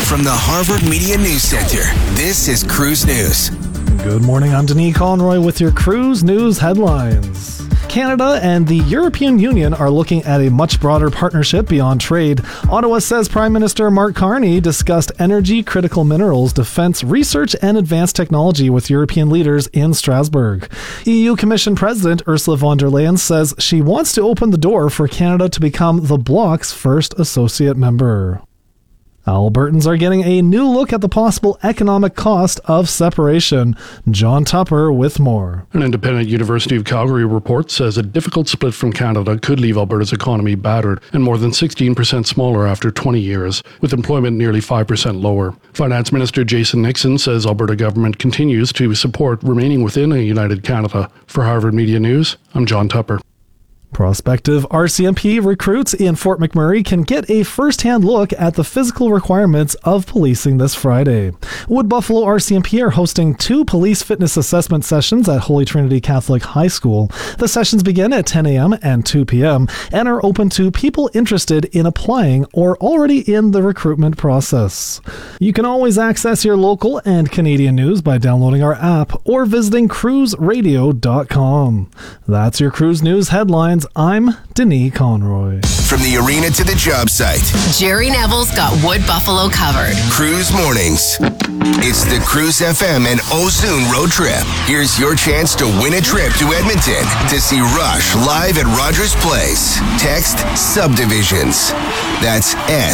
From the Harvard Media News Center, this is Cruise News. Good morning, I'm Denis Conroy with your Cruise News headlines. Canada and the European Union are looking at a much broader partnership beyond trade. Ottawa says Prime Minister Mark Carney discussed energy, critical minerals, defense, research, and advanced technology with European leaders in Strasbourg. EU Commission President Ursula von der Leyen says she wants to open the door for Canada to become the bloc's first associate member. Albertans are getting a new look at the possible economic cost of separation. John Tupper with more. An independent University of Calgary report says a difficult split from Canada could leave Alberta's economy battered and more than 16% smaller after 20 years, with employment nearly 5% lower. Finance Minister Jason Nixon says Alberta government continues to support remaining within a united Canada. For Harvard Media News, I'm John Tupper. Prospective RCMP recruits in Fort McMurray can get a first-hand look at the physical requirements of policing this Friday. Wood Buffalo RCMP are hosting 2 police fitness assessment sessions at Holy Trinity Catholic High School. The sessions begin at 10 a.m. and 2 p.m. and are open to people interested in applying or already in the recruitment process. You can always access your local and Canadian news by downloading our app or visiting cruiseradio.com. That's your Cruise News headlines. I'm Denis Conroy. From the arena to the job site, Jerry Neville's got Wood Buffalo covered. Cruise Mornings. It's the Cruise FM and Ozune road trip. Here's your chance to win a trip to Edmonton to see Rush live at Rogers Place. Text Subdivisions. That's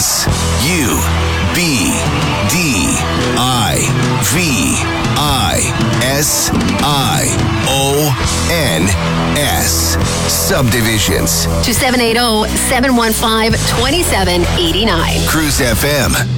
SUBDIVISIONS. Subdivisions. To 780-715-2789. Cruise FM.